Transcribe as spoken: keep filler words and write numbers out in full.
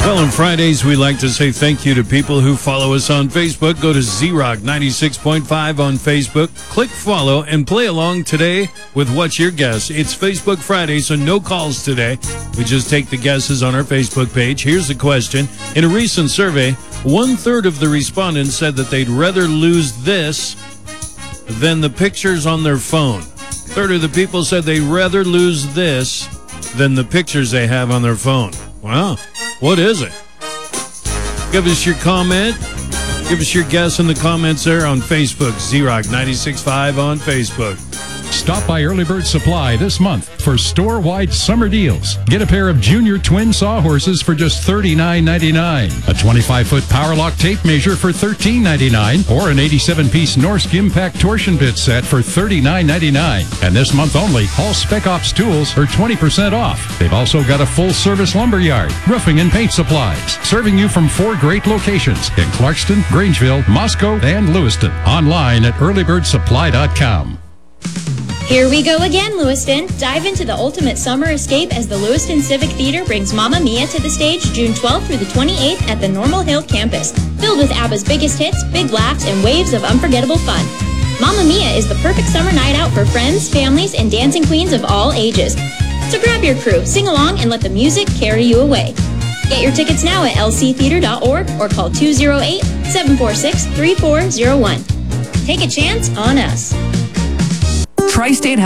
Well, on Fridays, we like to say thank you to people who follow us on Facebook. Go to Z-Rock ninety-six point five on Facebook, click follow, and play along today with What's Your Guess. It's Facebook Friday, so no calls today. We just take the guesses on our Facebook page. Here's the question. In a recent survey, one-third of the respondents said that they'd rather lose this than the pictures on their phone. A third of the people said they'd rather lose this than the pictures they have on their phone. Wow. What is it? Give us your comment. Give us your guess in the comments there on Facebook. Z-Rock ninety-six point five on Facebook. Stop by Early Bird Supply this month for store-wide summer deals. Get a pair of Junior twin sawhorses for just thirty-nine ninety-nine, a twenty-five foot Power Lock tape measure for thirteen ninety-nine, or an eighty-seven piece Norsk Impact torsion bit set for thirty-nine ninety-nine. And this month only, all Spec Ops tools are twenty percent off. They've also got a full-service lumber yard, roofing and paint supplies, serving you from four great locations in Clarkston, Grangeville, Moscow, and Lewiston. Online at early bird supply dot com. Here we go again, Lewiston. Dive into the ultimate summer escape as the Lewiston Civic Theater brings Mamma Mia to the stage June twelfth through the twenty-eighth at the Normal Hill campus. Filled with ABBA's biggest hits, big laughs, and waves of unforgettable fun. Mamma Mia is the perfect summer night out for friends, families, and dancing queens of all ages. So grab your crew, sing along, and let the music carry you away. Get your tickets now at L C theater dot org or call two oh eight, seven four six, three four oh one. Take a chance on us. Tri-State